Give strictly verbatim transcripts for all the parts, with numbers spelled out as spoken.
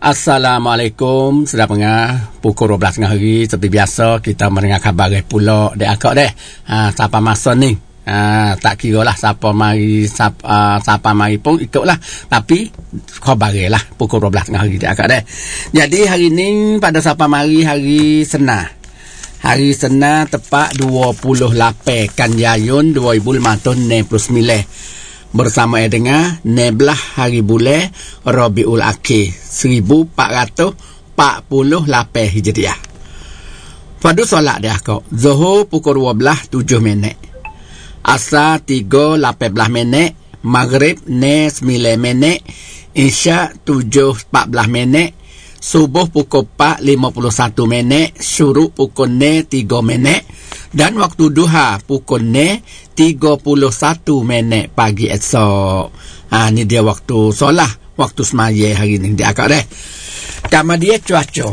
Assalamualaikum, sudah pengar pukul dua belas tengah hari seperti biasa kita mendengar khabar pula dek akak deh. Ha, siapa masa ni? Ha, tak kira lah siapa mari siapa, uh, siapa mari pun ikutlah, tapi khabar lah pukul dua belas tengah hari dek akak deh. Jadi hari ni pada siapa mari hari Senin. Hari Senin tepat dua puluh lapan Kanjayun dua ribu lima belas enam puluh sembilan. Bersama dengan Neblah hari bulan Rabiul Akhir seribu empat ratus empat puluh lapan Hijriah. Pada solat dia kau Zuhur pukul dua belas tujuh minit, Asar tiga lapan belas minit, Maghrib ne sembilan minit, Isya tujuh empat belas minit, Subuh pukul empat lima puluh satu minit, Syuruk pukul ne tiga minit, dan waktu duha pukul ne tiga puluh satu minit pagi esok. Ha, ni dia waktu solat, waktu semaya hari ni dia akak deh. Kama dia cuaca.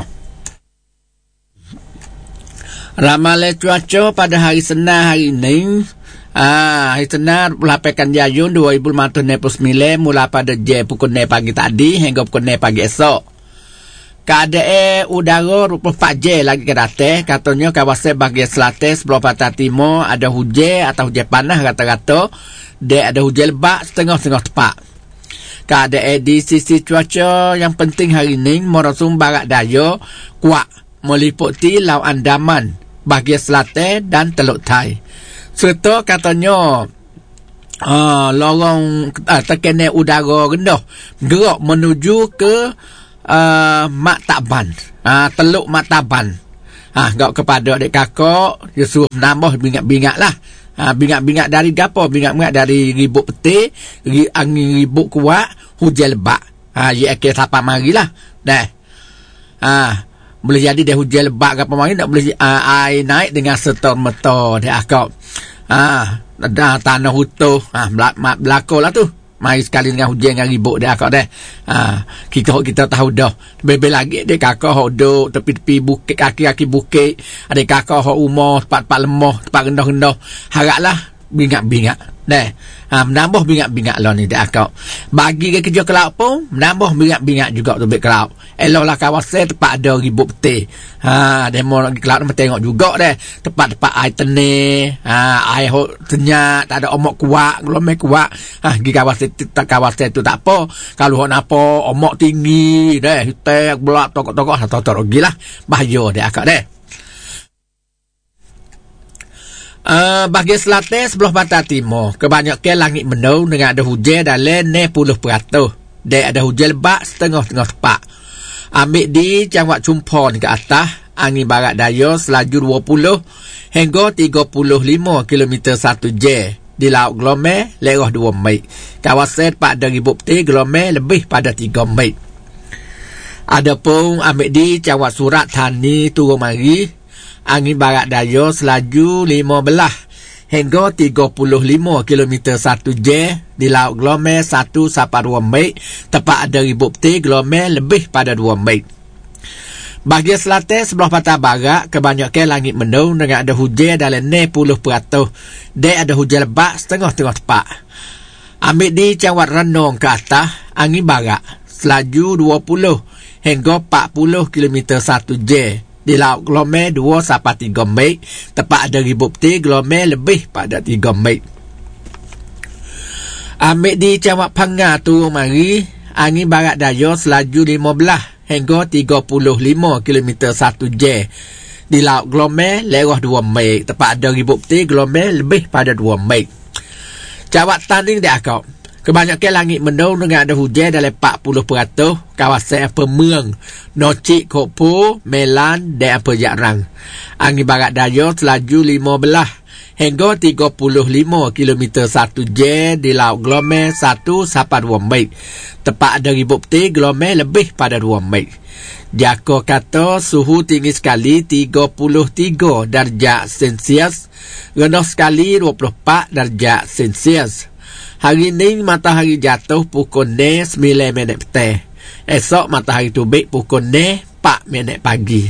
Ramalan cuaca pada hari Senin hari ni. Ah, hari Senin lapan Kanjayun dua ribu lima belas enam puluh sembilan mula pada jam pukul enam pagi tadi hingga pukul enam pagi esok. Keadaan udara rupa empat jam lagi ke datang. Katanya kawasan bahagian selatan sebelah pantai timur ada hujan atau hujan panas rata-rata. Dia ada hujan lebat setengah-setengah tepat. Keadaan di sisi cuaca yang penting hari ini, monsun barat daya kuat meliputi Laut Andaman bahagian selatan dan Teluk Tai. Serta katanya uh, lorong uh, tekanan udara rendah gerak menuju ke Uh, Maktaban, uh, Teluk Maktaban. Ah, uh, gak kepada adik kakak, dia suruh menambah bingat-bingat lah. Uh, bingat-bingat dari gapo? Bingat-bingat dari ribut peti, ri, angin ribut kuat, hujan lebat. Ah, uh, ya akhir siapa marilah. Dah. Ah, uh, boleh jadi dia hujan lebat gapo mari nak boleh uh, air naik dengan serta-merta dia akak. Ah, uh, ada tanah utuh, ah uh, belakanglah tu. Mari sekali dengan hujan dengan ribut dia akak deh. Ha, kita kita tahu dah. Bebe lagi dia kakak hok duk tepi-tepi bukit, kaki-kaki bukit. Ada kakak hok umur tempat-tempat lemah, tempat rendah-rendah. Haraplah bingat-bingat. Deh. Ha, menambah bingat-bingat lah ni dia akak. Bagi ke kerja ke laut pun menambah bingat-bingat juga tu ke laut. Eloklah kawasan tempat ada ribut peti. Ha, demo lagi ke laut nak tengok juga deh. Tempat-tempat air tenir, ha, air hok senyap, tak ada omok kuat, gelombang kuat. Ha, di kawasan tu, kawasan tu tak apa. Kalau hok napa omok tinggi deh, hitam belak tokok-tokok atau gilah. Bahaya dia akak deh. Uh, bahagian selatan sebelah pantai timur kebanyakan langit mendung dengan ada hujan dalam enam puluh peratus dan ada hujan lebat setengah-setengah tepat. Ambil di Jangwat Chumpon ke atas, angin barat daya selaju dua puluh hingga tiga puluh lima kilometer satu jam. Di Laut Glomel lerah dua mil. Kawasan Pak Deri Bukti Glomel lebih pada tiga mil. Adapun ambil di Jangwat Surat Thani turun mari, angin barat daya selaju lima belas hingga tiga puluh lima kilometer satu jam. Di Laut Glomel satu sampai dua mil. Tepat ada ribut peti Glomel lebih pada dua mil. Bahagian selatan sebelah pantai barat kebanyakan langit mendung dengan ada hujan dalam enam puluh peratus dan ada hujan lebat setengah-setengah tepat. Ambil di Jangwat Renung ke atas, angin barat selaju dua puluh hingga empat puluh kilometer satu jam. Di Laut Glomel dua sampai tiga mil. Tepat ada ribut peti Glomel lebih pada tiga mil. Ambil di Jangwat Pangar turun mari, angin barat daya selaju lima belas hingga tiga puluh lima kilometer satu jam. Di Laut Glomel lerah dua mil. Tepat ada ribut peti Glomel lebih pada dua mil. Jawab tanding dia akak. Kebanyakan langit mendung dengan ada hujan dalam empat puluh peratus. Kawasan apa Merang, Nocik, Kokpo, Melan dan apa Jarang. Angin barat daya selaju lima belas hingga tiga puluh lima kilometer satu jam. Di Laut Glomel satu sampai dua mil. Tepat ada ribut peti Glomel lebih pada dua mil. Jako kata suhu tinggi sekali tiga puluh tiga darjah Celsius, rendah sekali dua puluh empat darjah Celsius. Hari ini matahari jatuh pukul sembilan minit petang. Esok matahari terbit pukul empat minit pagi.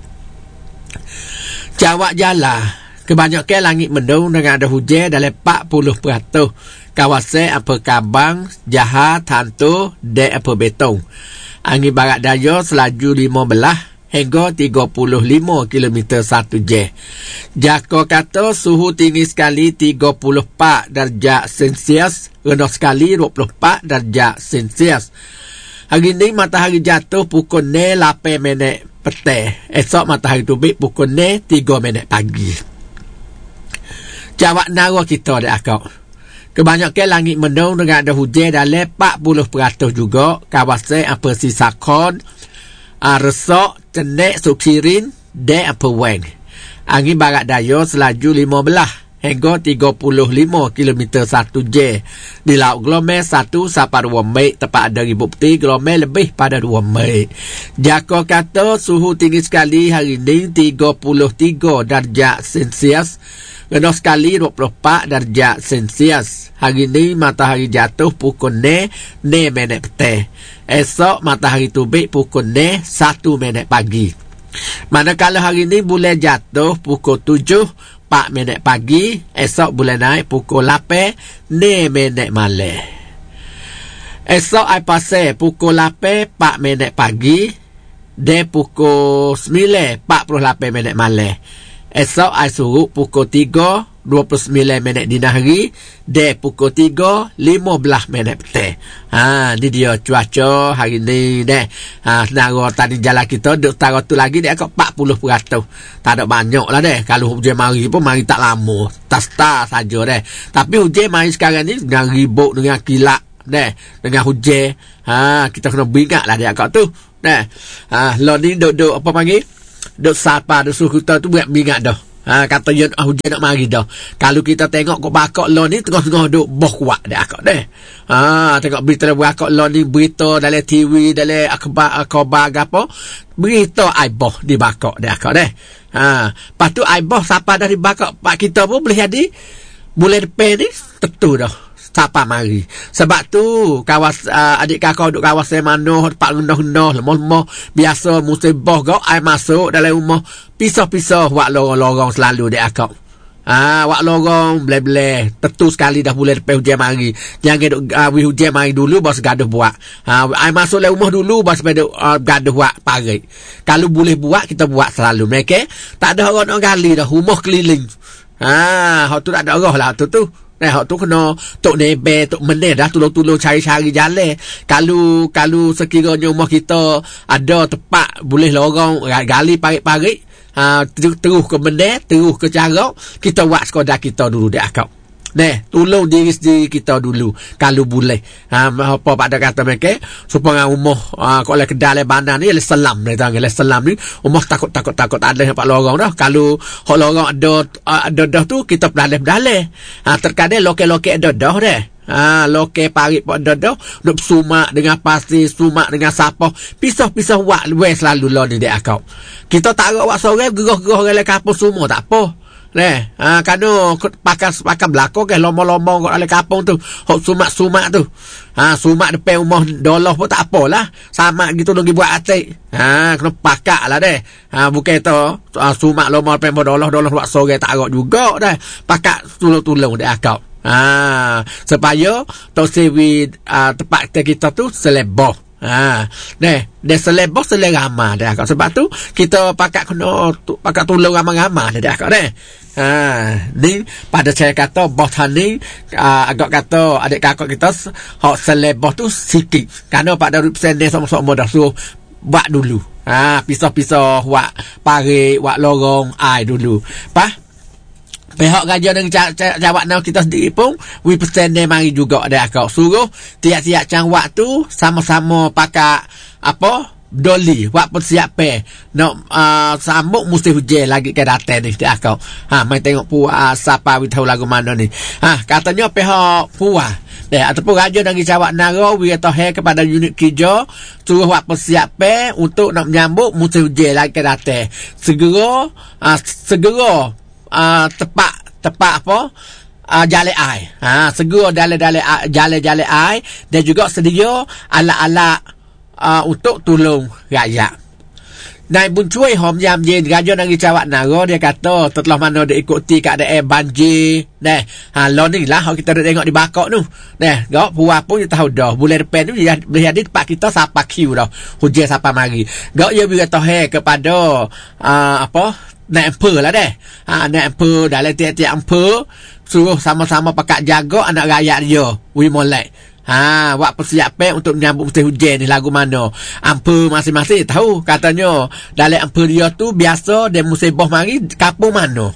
Jawab jala. Kebanyakan langit mendung dengan ada hujan dalam empat puluh peratus. Kawasan apa Kabang, Jahat, Hantu dan apa Betong. Angin barat daya selaju lima belas hingga tiga puluh lima kilometer satu jam. Jaka kata suhu tinggi sekali tiga puluh empat darjah Celsius, rendah sekali dua puluh empat darjah Celsius. Hari ini matahari jatuh pukul lapan minit petang. Esok matahari terbit pukul tiga minit pagi. Jawab nara kita dah akak. Kebanyakan langit mendung dengan ada hujan dalam empat puluh peratus juga. Kawasan apa sisa kon, resak, cenek, sukirin dan apa weng. Angin barat daya selaju lima belas hingga tiga puluh lima kilometer satu jam. Di laut gelombang satu sampai dua mil, tepat ada ribu peti gelombang lebih pada dua mil. Jaka kata suhu tinggi sekali hari ini tiga puluh tiga darjah Celsius, rendah sekali dua puluh empat darjah Celsius. Hari ini matahari jatuh pukul enam minit petang. Esok matahari terbit pukul satu minit pagi. Manakala hari ini bulan jatuh pukul tujuh empat minit pagi. Esok bulan naik pukul lapan enam minit malam. Esok ai pasal pukul lapan empat minit pagi dan pukul sembilan empat puluh lapan minit malam. Esok ai suruh pukul tiga dua puluh sembilan minit dini hari dan pukul tiga lima belas minit petang. Ha, ni dia cuaca hari ni deh. Ha, senara tadi jalan kita duk setara tu lagi dia kat empat puluh peratus. Tak ada banyak lah deh. Kalau hujan mari pun mari tak lama. Tak-tak saja deh. Tapi hujan mari sekarang ni dengan ribut, dengan kilat deh, dengan hujan. Ha, kita kena beringat lah dia kat tu. Deh. Ha, lo ni duk-duk apa panggil? Duk sapa duk suruh kita tu buat beringat dah. Ha, kata dia ah, hujan nak mari dah. Kalau kita tengok kok bakok lo ni tengah-tengah duk boh kuat dah akak deh. Ha, tengok berita bakok lo ni, berita dalam T V, dalam akhbar akhbar apa, berita ai boh di bakok dah akak deh. Ha, lepas tu ai boh siapa dah di bakok pak kita pun boleh jadi bulan depan ni tentu dah siapa mari. Sebab tu kawas uh, adik kakak duduk kawasan mana tempat rendah-rendah lemah-lemah biasa musim boh kau ai masuk dalam rumah pisah-pisah wak lorong-lorong selalu dek akak. Ah, wak lorong bleh-bleh tentu sekali dah boleh depan hujan mari. Jangan duk uh, hujan mari dulu baru gaduh buat. Ha, ai masuk dalam rumah dulu baru sepeda uh, gaduh buat parit. Kalau boleh buat kita buat selalu. Mereka tak ada orang nak gali dah rumah keliling. Ha, hak tu tak ada orang lah tu tu. Eh, hak tu kena tok nebe, tok meneh dah tolong-tolong cari-cari jalan. Kalau kalau sekiranya rumah kita ada tempat boleh lorong gali parit-parit, ha, terus ke meneh, terus ke carok, kita buat sekadar kita dulu dak akak. Neh, tolong diri sendiri kita dulu kalau boleh. Ha, apa pada kata mereka supaya rumah uh, kalau le kedai le bandar ni le selam le tang le selam ni rumah takut-takut takut ada tempat lorong dah. Kalau hok lorong ada uh, ada dah tu kita pedalih-pedalih. Ha, terkadang lokek-lokek ada dah deh. Ha, lokek parit pun ada dah. Duk sumak dengan pasir, sumak dengan sapah. Pisah-pisah wak luar selalu lah ni dek akak. Kita tak agak wak sore gerah-gerah orang le kampung semua tak apa. Leh, ha, kanu pakai pakai belakang ke lomba-lomba kat dalam kampung tu. Hok sumak-sumak tu. Ha, sumak depan rumah dolah pun tak apalah. Sama gitu lagi buat atik. Ha, kena pakak lah deh. Ha, bukan tu ha, sumak lomba depan dolah dolah buat sore tak agak juga dah. Pakak tulung-tulung dek akak. Ha, supaya tu sewi uh, tempat kita tu seleboh. Ha, deh, dia seleboh selerama dah akak. Sebab tu kita pakak kena tu, pakak tulung ramah-ramah dah akak deh. Ha, ni pada saya kata bos ni uh, agak kata adik kakak kita hak seleboh tu sikit. Kerana pada persen dia sama-sama dah suruh buat dulu. Ha, pisah-pisah wak parit, wak lorong ai dulu. Pah pihak raja dengan jawab nak kita sendiri pun we persen dia mari juga ada akak suruh tiap-tiap cang waktu sama-sama pakai apa doli buat persiapan nak uh, sambut musim hujan lagi ke datang ni dia akak. Ha, mai tengok puas siapa we tahu lagu mana ni. Ha, katanya pihak puas deh ataupun raja dengan jawab nara we tahu kepada unit kerja suruh buat persiapan untuk nak menyambut musim hujan lagi ke datang. Segera uh, segera Uh, tepat tepat apa uh, jalan air. Ha, segera dalam-dalam jalan-jalan air dan juga sedia alat-alat uh, untuk tolong rakyat. Nai bun cuai hom jam jen gajo nang cawak naro dia kata telah mana dia ikuti keadaan banjir neh ha lo ni lah kita dah tengok di bakok tu neh gak puas pun dia tahu dah bulan depan tu dia boleh jadi tempat kita siapa queue dah hujan siapa mari gak dia bagi tahu kepada uh, apa naik emper lah deh ha naik emper dalam tiap-tiap emper suruh sama-sama pakat jaga anak rakyat dia we molek. Ha, buat persiapan untuk menyambut musim hujan ni lagu mana. Amper masing-masing tahu katanya dalam amper dia tu biasa dia musim boh mari kampung mana.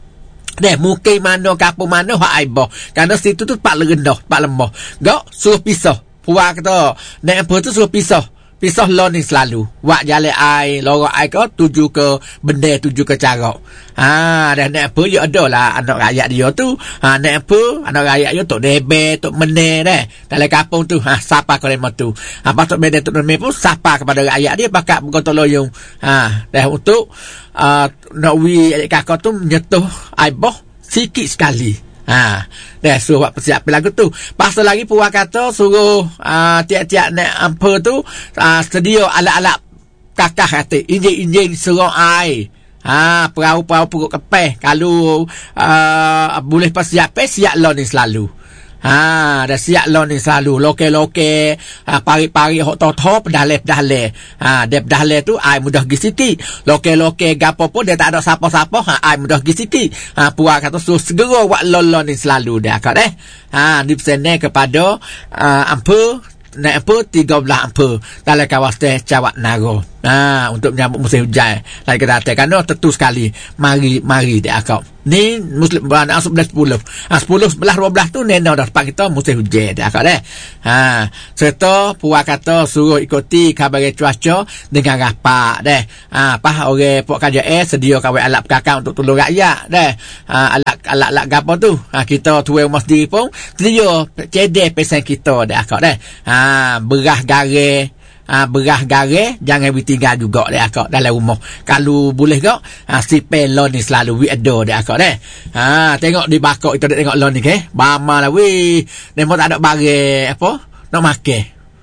Deh mungkin mana kampung mana hak aibah. Kerana situ tu pak rendah, pak lemah. Gak suruh pisah. Puak kata, naik amper tu suruh pisah. Pisah lo ni selalu. Wak jalan air, lorok air ke tuju ke benda tuju ke carak. Ha, dah naik apa dia ada lah anak rakyat dia tu. Ha, naik apa anak rakyat dia tok debe, tok meneh deh. Dalam kampung tu, ha, siapa kau lemah tu. Ha, patut benda tok meneh pun siapa kepada rakyat dia pakat bergotong royong. Ha, dah untuk uh, nak wi adik kakak tu menyetuh aibah sikit sekali. Ha, dah suruh buat persiapan lagu tu. Pasal lagi puak kata suruh uh, tiap-tiap naik amper tu uh, sedia alat-alat kakah kata injing-injing serong air. Ha, perahu-perahu pukul kepeh kalau uh, boleh persiapan siap lo ni selalu. Ha, dah siap lo ni selalu loke-loke ha, pari-pari hok top pedale-pedale. Ha, dia pedale tu air mudah gi sikit. Loke-loke gapo pun dia tak ada siapa-siapa ha, air mudah gi sikit. Ha, puak kata suruh segera buat lo ni selalu dah kat eh. Ha, di pesene kepada uh, amper naik apa tiga belas amper dalam kawasan Cawak Naro. Ha, untuk menyambut musim hujan lagi kita kata kerana tentu sekali mari mari dia akak ni muslim beranak sebelas sepuluh ha, sepuluh sebelas dua belas tu nena dah tempat kita musim hujan dia akak deh. Ha, serta puak kata suruh ikuti khabar cuaca dengan rapat deh. Ha, apa orang puak kerja eh sedia kawai alat perkakang untuk tolong rakyat deh. Ha, alat alat-alat gapo tu ha, kita tuai rumah sendiri pun sedia cedek pesen kita deh akak deh. Ha, beras garam Ah, beras garam jangan ditinggal juga dia akak dalam rumah. Kalau boleh kak ah, si pelon ni selalu we ada dia akak deh. Ha, tengok di bakok kita tengok lon ni ke. Bama lah we. Demo tak ada barang apa nak makan.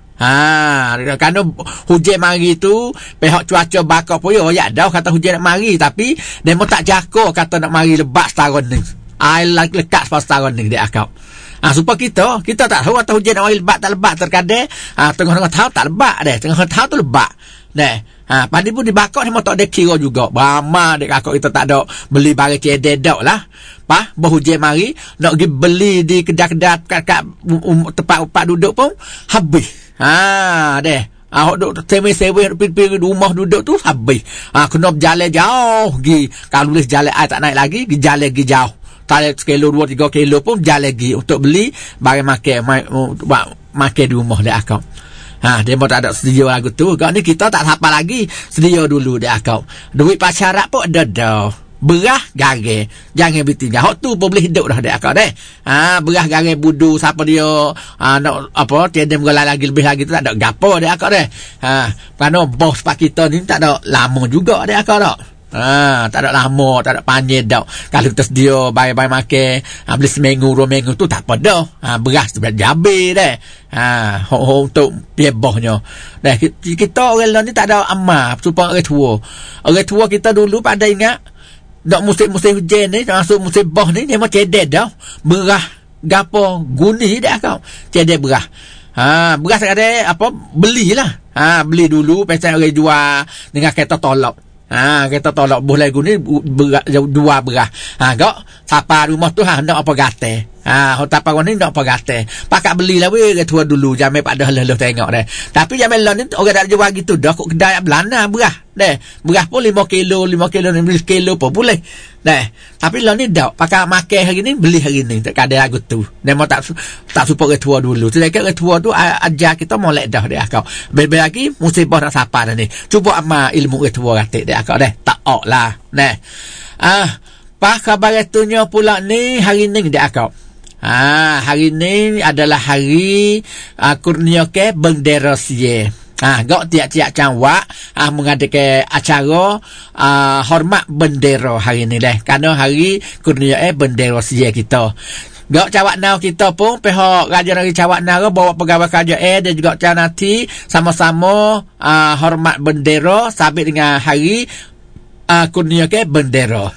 Ha, kerana hujan mari tu pihak cuaca bakok pun ya dah kata hujan nak mari tapi demo tak jaga kata nak mari lebat setahun ni. Air lekat setahun ni dia akak. Ah, supaya kita kita tak tahu atau hujan nak mari lebat tak lebat terkadang ah, tengah-tengah tahun tak lebat deh, tengah tahun tu lebat deh. Ha, padi pun dibakar dia tak ada kira juga. Bama dek kakak kita tak ada beli barang cedek dak lah. Pah, berhujan mari nak pergi beli di kedai-kedai kat um, tempat-tempat duduk pun habis. Ha, deh. Ah, duduk semi-sewa pergi rumah duduk tu habis. Ah, kena berjalan jauh gi. Kalau boleh jalan air tak naik lagi, gi jalan gi jauh. Tak sekilo dua tiga kilo pun jalan lagi untuk beli barang makan makan di rumah dia akak. Ha, dia pun tak ada sedia lagu tu. Kau ni kita tak apa lagi sedia dulu dia akak. Duit pacaran pun ada dah. Beras garam jangan bertinggal. Hak tu pun boleh hidup dah dia akak deh. Ha, beras garam budu siapa dia ha, nak apa tiada mengelak lagi lebih lagi tu tak ada gapo dia akak deh. Ha, kerana bos pak kita ni tak ada lama juga dia akak dak. Ha, tak ada lama, tak ada panjang dah. Kalau kita sedia bayar-bayar makan, ha, beli seminggu, dua minggu tu tak apa dah. Ha, beras tu jabe dah. Ha, ho, ho, untuk biabahnya. Dah kita orang lain ni tak ada amal supaya orang tua. Orang tua kita dulu pada ingat dak musim-musim hujan ni, masuk musim bah ni dia macam cedek dah. Beras gapo guni dah kau. Cedek beras. Ha, beras ada apa belilah. Ha, beli dulu pasal orang jual dengan kereta tolak. Ha, kita tolak boleh guni beras, dua beras. Ha, gak siapa rumah tu ha nak apa gate. Ha, hok tapa ni nak apa gate. Pakak belilah we tua dulu jamai pada leluh tengok deh. Tapi jamai lon ni orang tak jual gitu dah kok kedai Belanda beras. Deh, beras pun lima kilo, lima kilo, enam kilo pun boleh. Deh. Tapi lon ni dak pakak makan hari ni beli hari ni tak ada lagu tu. Demo tak tak support orang tua dulu. Sedangkan orang tua tu ajar kita molek dah dia kau. Bel-bel lagi musibah nak siapa dah ni. Cuba amal ilmu orang tua katik dia kau deh. Tak ok lah. Deh. Ah, pak khabar itunya pula ni hari ni dia kau. Ah, hari ni adalah hari uh, kurnia ke bendera sie. Ah, gak tiap-tiap cawak ah mengadakan acara ah hormat bendera hari ni deh. Kerana hari kurnia eh bendera sie kita. Gak cawak nau kita pun pihak Raja Negeri Cawak Nara bawa pegawai kerajaan dan juga canati sama-sama uh, hormat bendera sabit dengan hari uh, kurnia ke bendera.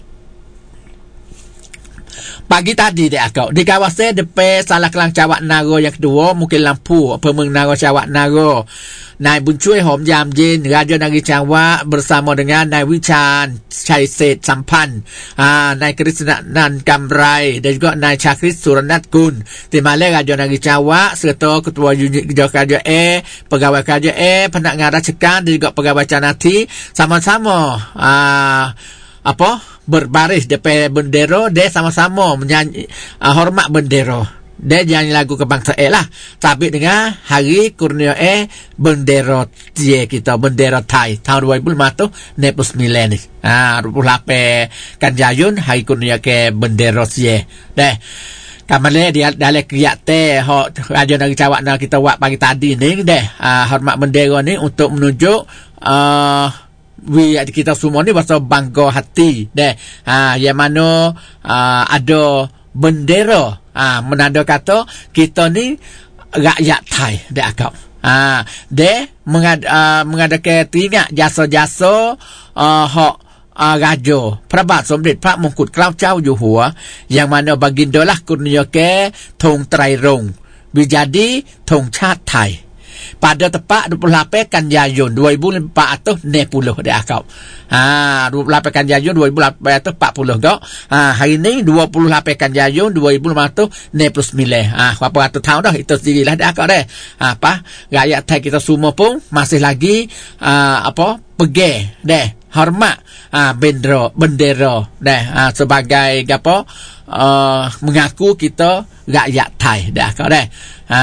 Pagi tadi dia akak di kawasan depan Salah Kelang Cawak Nara yang kedua mungkin lampu Pemeng Nara Cawak Nara. Nai Buncui Hom Jam Jin Raja Negeri Cawak bersama dengan Nai Wichan Chai Set Sampan, ah, Nai Krisnan Kamrai dan juga Nai Chakris Suranat Kun Timale Raja Negeri Cawak serta Ketua Unit Kerja Kerajaan, Pegawai Kerajaan, Penat Racekan dan juga Pegawai Canati sama-sama ah, apa berbaris depan bendera dia sama-sama menyanyi uh, hormat bendera. Dia nyanyi lagu kebangsaan lah tapi dengan hari kurnia eh bendera dia kita bendera Thai tahun dua ribu lima belas enam puluh sembilan ni ah dua puluh lapan kan jayun hari kurnia ke bendera dia deh kamane dia dalam kriak teh Raja Negeri Cawak Nara kita buat pagi tadi ni deh uh, hormat bendera ni untuk menunjuk uh, we kita semua ni pasal bangga hati deh uh, yang mana uh, ada bendera ah menanda kata kita ni rakyat Thai dia akak ah dia mengad, uh, mengadakan teringat jasa-jasa uh, hak uh, raja Prabat Somdet Pak Mongkut Klau Chow Ju Hua yang mana bagindalah kurnia ke thong Trai Rong menjadi thong Chat Thai pada tepat dua puluh lapan kan Jayun dua ribu empat ratus enam puluh dia akak. Ha dua puluh lapan kan Jayun dua ribu lapan ratus empat puluh kau. Ha hari ni dua puluh lapan kan Jayun dua ribu lima ratus enam puluh sembilan. Ha berapa ratus tahun dah itu sendirilah dia akak deh. Ha, apa rakyat Thai kita semua pun masih lagi uh, apa pergi deh hormat uh, bendera bendera deh uh, sebagai apa uh, mengaku kita rakyat Thai dia akak deh. Ha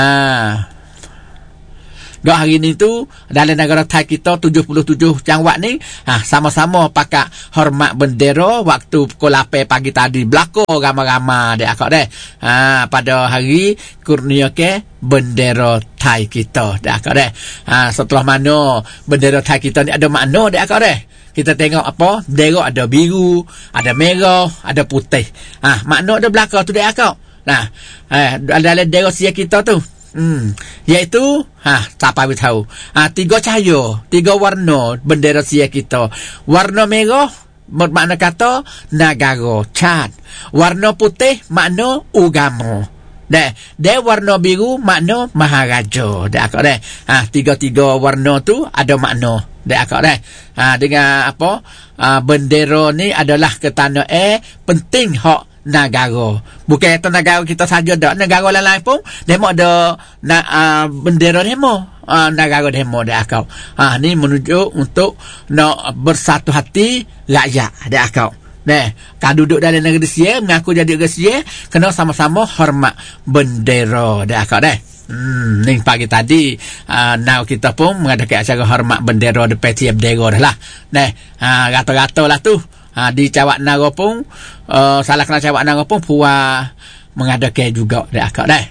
Gak hari ni tu dalam negara Thai kita tujuh puluh tujuh jangwat ni ha, sama-sama pakai hormat bendera waktu pukul lapan pagi tadi berlaku ramai-ramai dia akak deh ha, pada hari kurnia ke bendera Thai kita dia akak deh ha, setelah mana bendera Thai kita ni ada makna dia akak deh kita tengok apa bendera ada biru ada merah ada putih ha, makna ada belakang tu dia akak nah eh, dalam bendera sia kita tu Hmm, iaitu ha siapa boleh tahu. Ha tiga cahaya, tiga warna bendera sia kita. Warna merah bermakna kata negara Chad. Warna putih makna agama. Deh, deh warna biru makna maharaja. Deh akak deh. Ha tiga-tiga warna tu ada makna. Deh akak deh. Ha dengan apa? Ha, bendera ni adalah ketanda eh penting hak negara. Bukan itu negara kita saja dak, negara lain pun demo ada na, uh, bendera demo uh, negara demo dak akau. Ha ni menunjuk untuk nak bersatu hati rakyat dak akau. Nah, kalau duduk dalam negeri sia mengaku jadi negeri sia kena sama-sama hormat bendera dak akau dah. Hmm, ni pagi tadi uh, now kita pun mengadakan acara hormat bendera depan tiap bendera dah lah. Nah, ha rata-rata lah tu. Ha, di Cawak Nara pun uh, Salah Kelang Cawak Nara pun puas mengadakan juga dia akak dah.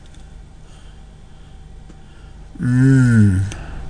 Hmm.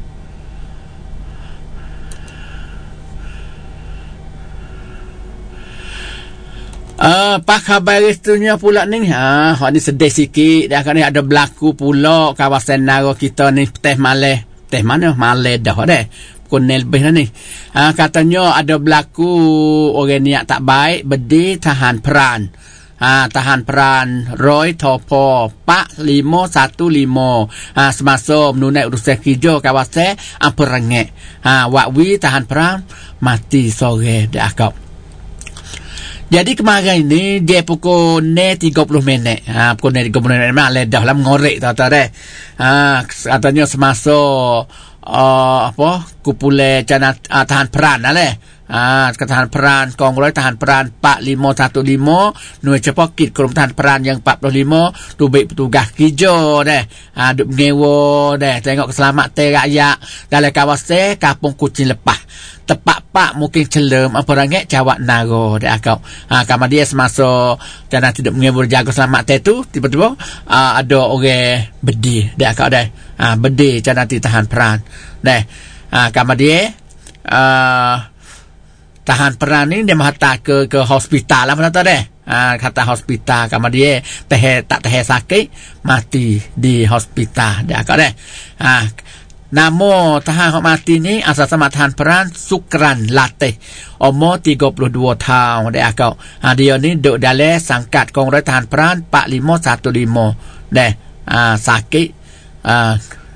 Uh, pak khabar istunya pula ni ha hak ni sedih sikit dia akak ni ada berlaku pula kawasan Nara kita ni teh maleh teh mana maleh dah dah konel lebih ni. Ha, katanya ada berlaku orang niat tak baik bedi tahan peran. Ha, tahan peran Roy Topo Pak lima satu lima. Ha, semasa menunai urusan kerja kawasan Amperengek. Ha, wakwi tahan peran mati sore dia akak. Jadi kemarin ni dia pukul tiga puluh minit. Ha, pukul tiga puluh minit malah dah lah mengorek tak tahu deh. Ha, katanya semasa Uh, apa kupule cana uh, tahan peran ale ah uh, tahan peran Kongroi tahan peran empat lima satu lima Nui Cepokit Kurum tahan peran yang empat puluh lima tu baik petugas kerja deh ah uh, duk ngewo deh tengok keselamatan rakyat dalam kawasan Kampung Kucing Lepah tepat pak mungkin celem apa ranget Cawak Nara deh akau ha kamar dia semasa cana tidak mengewo jaga keselamatan tu tiba-tiba uh, ada orang bedi deh akau deh ah bedi cana tahan peran deh ah kamar dia uh, tahan peran ni dia menghantar ke ke hospital lah mana tahu deh Ah, kata hospital kemudian teh tak teh sakit mati di hospital dia akak deh. Ah, nama tahan hok mati ni asal sama tahan peran Sukran Latih. Umur tiga puluh dua tahun dia akak. Ah, dia ni duduk dalam sangkat Kongres Tahan Peran empat lima satu lima deh. Ah, sakit ah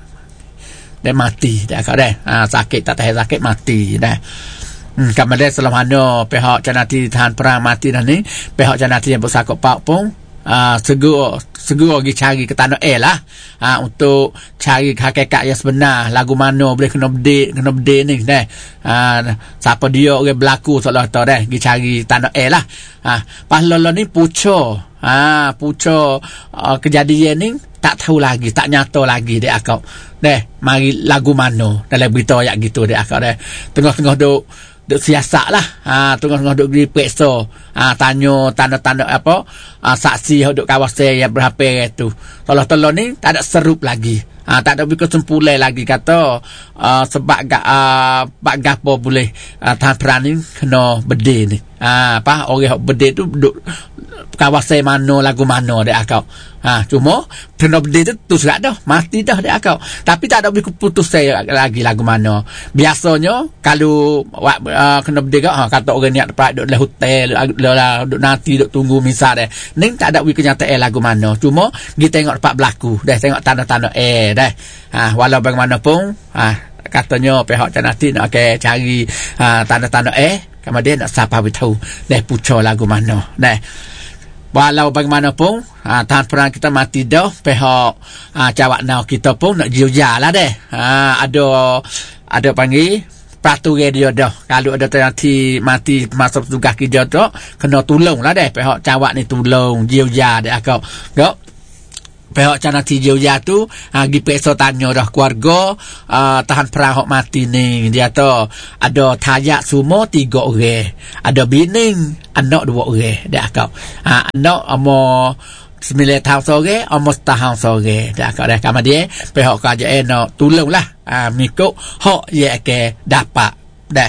dia mati dia akak deh. Ah, sakit tak teh sakit mati deh. Hmm, kemudian selama mana pihak Canati Tahan Perang mati dah ni, pihak Canati yang bersakut pak pun uh, segera segera pergi cari ke tanah air lah uh, untuk cari hakikat yang sebenar, lagu mana boleh kena bedek kena bedek ni deh. Uh, siapa dia orang berlaku seolah tu deh pergi cari tanah air lah. Uh, pas lolo ni pucuk ah uh, pucuk uh, kejadian ni tak tahu lagi, tak nyata lagi dia akak deh mari lagu mana dalam berita ayat gitu dia akak deh tengah-tengah duk duk siasat lah. Ha, tengah-tengah duk diperiksa. Ha, tanya tanda-tanda apa, ha, saksi duk kawasan yang berapa tu. Tolong-tolong ni tak ada serup lagi. Ha, tak ada kesimpulan lagi kata uh, sebab gak uh, bak gapo boleh uh, Tahan Perang ni kena bede ni. Ha, apa orang bede tu duk kawasan mana lagu mana dia akak. Ha, cuma kena bede tu tu surat dah mati dah dia akak. Tapi tak ada keputusan lagi lagu mana. Biasanya kalau uh, kena bede gak ha, kata orang niat dapat duk dalam hotel duk nanti duk tunggu misal dia. Ni tak ada kenyataan lagu mana. Cuma kita tengok dapat berlaku. Dah tengok tanda-tanda eh dah. Ha, walau bagaimanapun ha, katanya pihak Canati nak okay, cari ha, tanda-tanda eh kemudian nak siapa beritahu dah pucuk lagu mana dah. Walau bagaimanapun ha, Tahan Perang kita mati dah, pihak ha, cawak nau kita pun nak jiuja lah deh. Ha, ada ada panggil peraturan dia dah. Kalau ada Canati mati masa tugas kerja tu kena tolong lah deh, pihak cawak ni tolong jiuja deh akak. Gak pihak Canati Jiuja tu ha, pergi periksa tanya dah keluarga uh, Tahan Perang hok mati ni. Dia tu ada tayak semua tiga orang, ada bini anak dua orang dia akak. Ha, anak umur sembilan tahun seorang, umur setahun seorang dia akak dah. Kemudian pihak kerajaan nak tolong lah ha, mengikut hak yang akan dapat dah.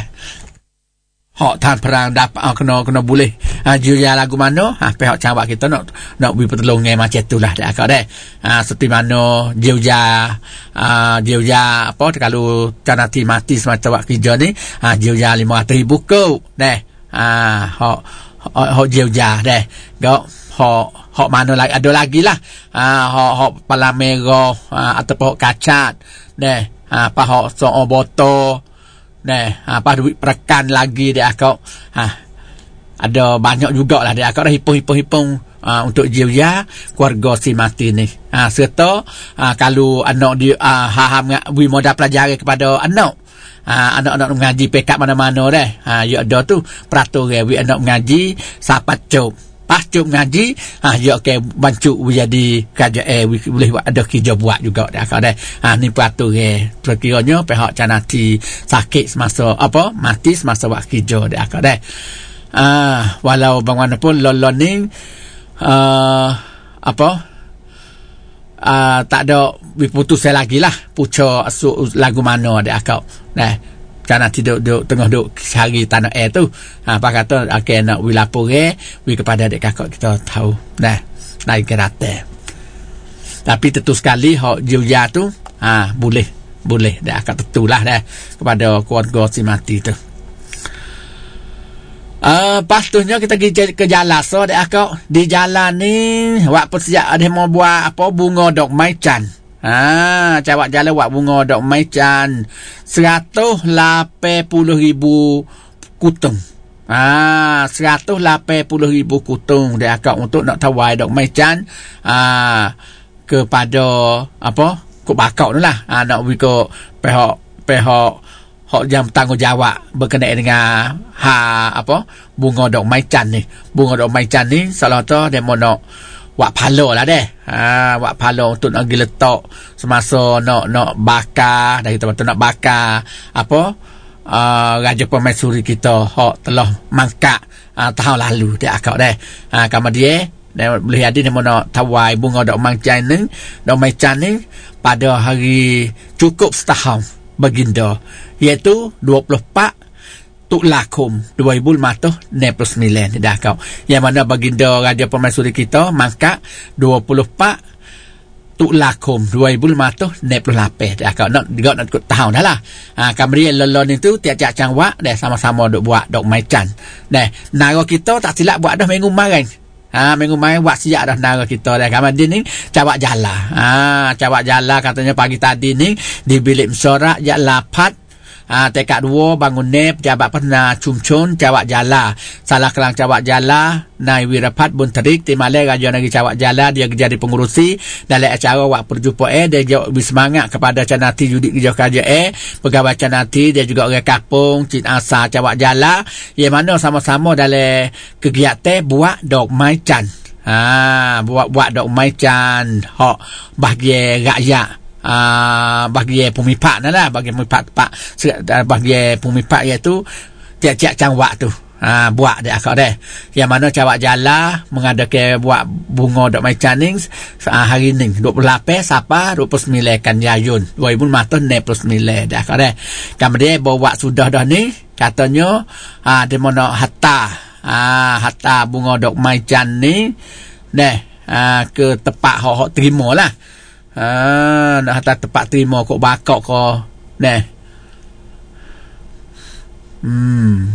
Hak Tahan Perang dapat uh, kena kena boleh uh, jual lagu mana ha, pihak cawak kita nak nak beri pertolongan macam itulah dah akak dah. Ha, seperti mana jiuja uh, jiuja apa kalau Canati mati semasa waktu kerja ni ha, jiuja lima ratus ribu ko dah. Ha, hak hak jiuja dah. Gak hak hak mana lagi ada lagi lah. Ha, hak hak pala merah ha, atau hak kacat dah. Ha, apa hak soal botol Nah, apa duit perekan lagi dia akak. Ha, ada banyak jugalah dia akak dah hipung-hipung-hipung uh, untuk jiuja keluarga si mati ni. Ha, serta uh, kalau anak dia uh, haham beri modal pelajari kepada anak. Ha, anak-anak mengaji pekat mana-mana dah. Ha, ya ada tu peraturan beri anak mengaji sapat cup. Pas cup ngaji, ha, dia akan bantu jadi kerajaan boleh ada kerja buat juga dah akak dah. Ha, ni peraturan. Perkiranya pihak Canati sakit semasa apa mati semasa buat kerja dah akak dah. Ah, walau bagaimanapun lolon ni uh, apa uh, tak ada diputuskan lagi lah pucuk lagu mana dah akak dah. Karena tidak duk tengah duk cari tanah air tu. Ha, apa kata okay, nak wi lapor eh, wi kepada adik kakak kita tahu. Nah, naik kereta. Tapi tentu sekali hak jiuja tu ha, boleh boleh dah akak tentulah dah kepada keluarga si mati tu. Uh, pastunya kita pergi ke jalan so dah akak di jalan ni wak persiap ada mau buat apa bunga dok maican. Ha, cawak jalan buat bunga dok maican seratus lapan puluh ribu kutung. Ha, seratus lapan puluh ribu kutung dia akak untuk nak tawai dok maican ha, kepada apa? Kok bakau tu lah. Ha, nak bagi ke pihak pihak hak yang bertanggungjawab berkenaan dengan ha apa? Bunga dok maican ni. Bunga dok maican ni salah tu dia mau nak wak palo lah deh. Ha, wak palo untuk nak pergi letak semasa nak nak bakar dah kita betul nak bakar apa uh, Raja Permaisuri kita hak telah mangkat uh, tahun lalu dia akak deh. Ha, kemudian dia boleh jadi dia nak tawai bunga dok maican ni, dok maican ni pada hari cukup setahun baginda iaitu dua puluh empat Tuk Lakum dua ribu lima ratus enam puluh sembilan dah kau. Yang mana baginda Raja Permaisuri kita mangkat dua puluh empat Tuk Lakum dua ribu lima ratus enam puluh lapan dah kau. Nak juga nak tahun dah lah. Ha, kemudian lelon itu tiap-tiap cangwak dah sama-sama duk buat duk maican. Dah nara kita tak silap buat dah minggu kemarin. Ha, minggu main buat siap dah nara kita dah. Kemudian ni cawak jala. Ha, cawak jala katanya pagi tadi ni di bilik mesyuarat jak lapat. Ha, tekak dua bangun ne pejabat pernah cumcun cawak jala. Salah kelang cawak jala Nai Wirapat Bun Terik Timale Raja Negeri Cawak Jala dia jadi pengurusi dalam acara wak perjumpa eh dia jauh lebih semangat kepada canati judik kerja kerja eh pegawai canati dia juga orang kampung Cin Asa Cawak Jala yang mana sama-sama dalam kegiatan buat dok mai can. Ha, buat buat dok mai can hok bagi rakyat. Uh, bagi pumipak lah bagi pumipak pak bagi pumipak iaitu tiap-tiap cangwak tu uh, buat dia akak deh yang mana Cawak Jala mengadakan buat bunga dok mai caning uh, hari ni dua puluh lapan Sapa dua puluh sembilan kan Yayun dua ribu lima ratus enam puluh sembilan dah akak deh kemudian bawa sudah dah ni katanya uh, dia mana hatta uh, hatta bunga dok mai can ni deh uh, ke tempat hok-hok terima lah. Ah, nak hantar tempat terima kok bakok kok. Nah. Hmm.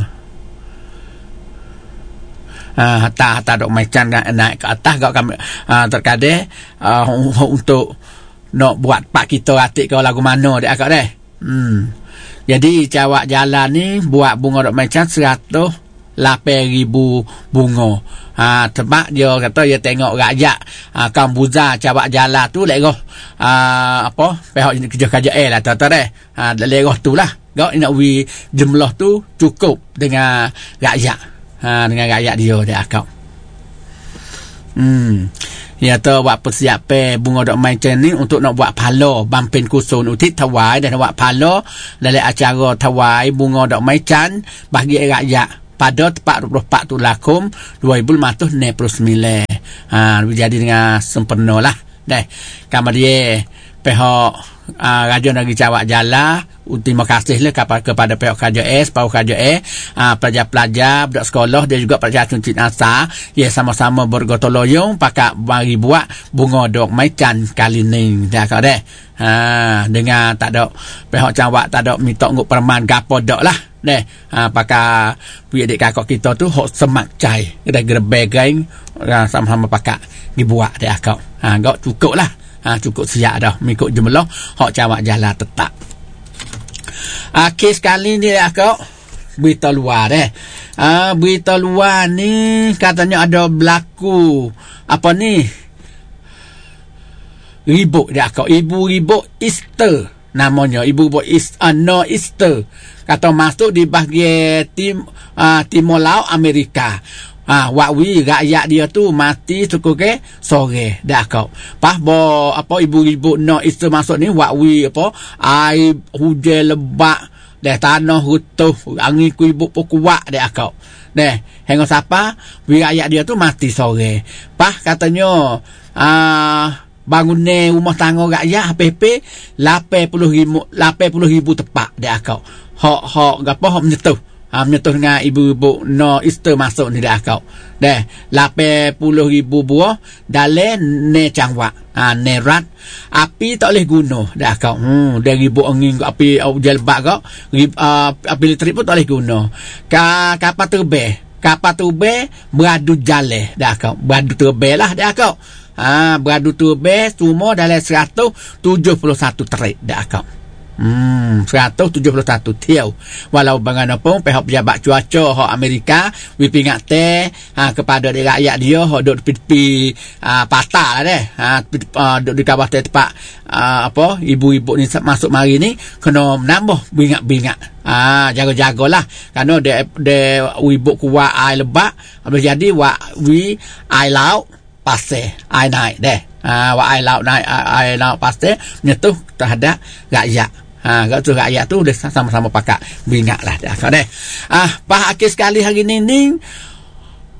Ah, hantar hantar dok macan naik ke atas kok kami ah terkadang ah, untuk nak buat pak kita atik ke lagu mana dek akak deh. Hmm. Jadi Cawak Jala ni buat bunga dok macan seratus lapan ribu bunga. Ha, sebab dia kata dia tengok rakyat ha, Kambuza Cawak Jala tu legoh ha, apa pihak kerja-kerja eh lah tata deh ha, legoh tu lah gak nak wi jumlah tu cukup dengan rakyat ha, dengan rakyat dia dia akak hmm ya tu buat persiapan bunga dok mai ni untuk nak buat pala bampin kusun utit tawai dan buat pala dalam acara tawai bunga dok mai can bagi rakyat pada tepat dua puluh empat Tuk Lakum dua ribu lima ratus enam puluh sembilan. Ha, jadi dengan sempurna lah. Dah. Kemudian pihak uh, Raja Negeri Cawak Jala terima kasih lah kepada, kepada pihak K J S, pihak K J S, uh, pelajar-pelajar, budak sekolah dan juga pelajar Cin Asa ya sama-sama bergotong royong pakai bagi buat bunga dok mai can kali ni. Dah kau deh. Ha, dengan tak ada pihak Cawak tak ada minta nguk perman gapo dok lah. Deh, ha, pakai punya adik kakak kita tu hok semak cai, dah gerebek geng, ha, sama-sama pakai dibuat dia akak. Ha, gak cukup lah, ha, cukup siap dah, mengikut jumlah hok Cawak Jala tetap. Akhir sekali ni akak berita luar deh. Ha, berita luar ni katanya ada berlaku apa ni? Ribut dia akak, ibu ribut Easter namanya, ibu ribut Easter, uh, no Easter. Kata masuk di bahagian tim uh, Timur Laut Amerika. Ah, uh, wakwi rakyat dia tu mati cukup ke sore dah kau. Pas bo apa ibu-ibu nak Easter masuk ni wakwi apa air hujan lebat dah tanah runtuh angin kuibu pun kuat dah kau. Dah hingga siapa wi rakyat dia tu mati sore. Pas katanya ah uh, bangunan rumah tangga rakyat H P P lapan puluh ribu tepat dah kau. Hok hok gapo hok menyetuh. Ha, menyetuh dengan ibu-ibu no Easter masuk ni dah kau. Dah lapan puluh ribu buah dalam ne cangwak. Ha, ne rat. Api tak boleh guna dah kau. Hmm, dari ribu angin api hujan lebat kau. Uh, api elektrik pun tak boleh guna. Ka kapal terbang. Kapal terbang beradu jalan dah kau. Beradu terbang lah dah kau. Ha, beradu terbang semua dalam seratus tujuh puluh satu trip dah kau. Hmm, seratus tujuh puluh satu tiau. Walau bagaimanapun pihak pejabat cuaca hok Amerika wipingat teh ha, kepada rakyat dia hok duk tepi uh, patah lah deh. Ha, uh, duk di kawasan tempat uh, apa ibu-ibu ni masuk mari ni kena menambah bingat-bingat. Ah, jaga-jagalah kerana de de ibu kuat air lebat habis jadi wa wi air laut pasir air naik deh. Ah, wa air laut naik air laut pasir menyentuh terhadap rakyat. Ha, kat tu rakyat tu dah sama-sama pakai bingat lah dah kau deh. Ah, pas akhir sekali hari ni ni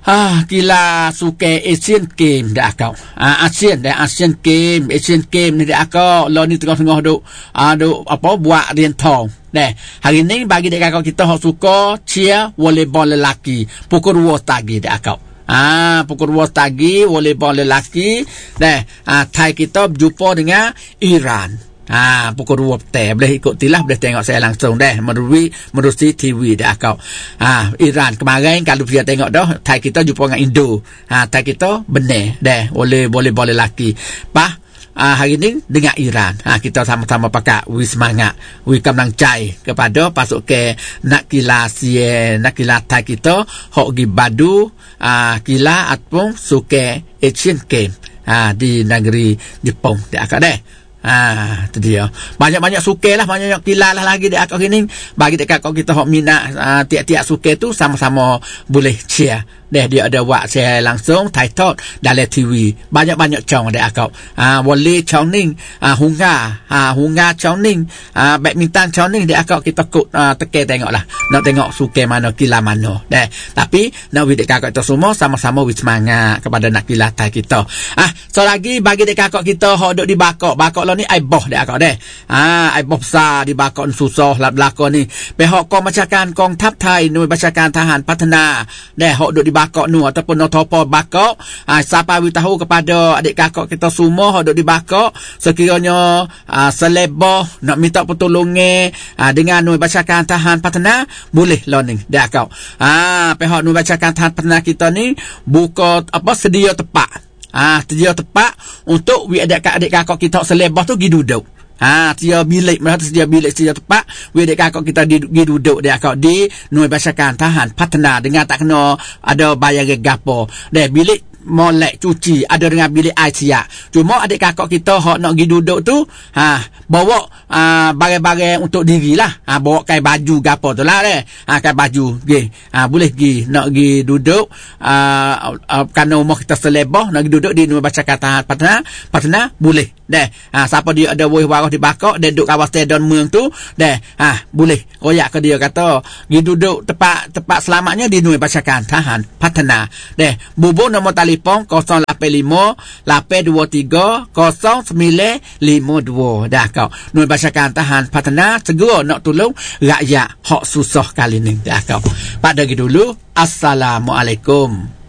Ah, kila suke Asian Game dah kau. Ah, Asian dah Asian Game, Asian Game ni dah kau. Lo ni tengah-tengah duk, ah duk apa buat rian tong. Nah, hari ni bagi dek kakak kita hok suka cheer volleyball lelaki. Pukul dua pagi dah kau. Ah, pukul dua pagi volleyball lelaki. Nah, ah Thai kita berjumpa dengan Iran. Ah, pukul dua petang boleh ikut tilah, boleh tengok saya langsung deh melalui melalui T V dah kau. Ah, Iran kemarin kalau dia tengok dah Thai kita jumpa dengan Indo. Ah, Thai kita benar deh boleh boleh boleh laki. Bah ah, hari ni dengan Iran. Ah, kita sama-sama pakai wi semangat, wi kamlang cai kepada pasuk ke nak kila sie nak kila Thai kita hok gi badu ah kila ataupun suke Asian Game ah di negeri Jepun dah kau deh. Ah, tu dia. Banyak-banyak suke lah, banyak-banyak kila lah lagi dek akak ini. Bagi dek akak kita hok minat uh, tiap-tiap suke tu sama-sama boleh share. Deh dia ada buat share langsung Thai Talk dalam T V. Banyak-banyak cong dek akak. Ah, boleh cong ning, ah hunga, ah hunga cong ning, ah badminton cong ning dek akak kita kut uh, teke tengoklah. Nak tengok suke mana kila mana. Deh. Tapi nak dek akak kita semua sama-sama wis semangat kepada nak kila Thai kita. Ah, so lagi bagi dek akak kita hok duk di bakok. Bakok ni ai boh dek akak deh. Ah, ai boh besar di bakok susah lah belakon ni. Pihak kong macakan kong tap Thai Hnuai Bacakan Tahan Patana. Deh hok duk di bakok nu ataupun no topo bakok. Ah, siapa beritahu kepada adik kakak kita semua hok duk di bakok sekiranya ah, seleboh nak minta pertolongan ah, dengan Hnuai Bacakan Tahan Patana boleh learning dek akak. Ah, pihak Hnuai Bacakan Tahan Patana kita ni buka apa sedia tepat. Ah, sedia tepat untuk wi adik-adik kakak kita selebah tu pergi duduk. Ah, sedia bilik, mereka sedia bilik sedia tepat wi adik kakak kita di, di duduk dia kakak di Hnuai Bacakan Tahan Patana dengan tak kena ada bayar gapo. Deh bilik molek cuci ada dengan bilik air siap. Cuma adik kakak kita hok nak pergi duduk tu ha bawa uh, barang-barang untuk dirilah. Ha bawa kai baju gapo tu lah deh. Ha kai baju pergi. Ha boleh pergi nak pergi duduk uh, uh, kerana rumah kita selebah nak pergi duduk di Hnuai Bacakan Tahan Patana, Patana boleh deh. Ha siapa dia ada buih waras di bakok dia duduk kawasan Don Mueang tu deh. Ha boleh royak ke dia kata pergi duduk tempat tempat selamatnya di Hnuai Bacakan Tahan Patana. Deh bubur nombor telefon kosong lapan lima lapan dua tiga kosong sembilan lima dua. Dah kau Hnuai Bacakan Tahan Patana segera nak tolong rakyat hak susah kali ni. Dah kau pada dulu. Assalamualaikum.